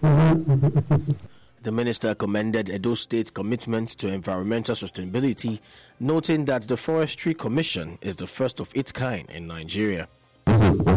The minister commended Edo State's commitment to environmental sustainability, noting that the Forestry Commission is the first of its kind in Nigeria.